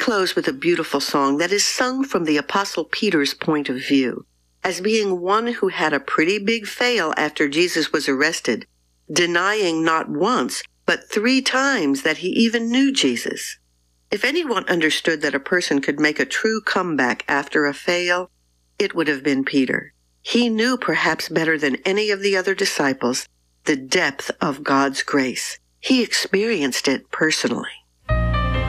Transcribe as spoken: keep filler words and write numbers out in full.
close with a beautiful song that is sung from the Apostle Peter's point of view, as being one who had a pretty big fail after Jesus was arrested, denying not once, but three times that he even knew Jesus. If anyone understood that a person could make a true comeback after a fail, it would have been Peter. He knew perhaps better than any of the other disciples the depth of God's grace. He experienced it personally.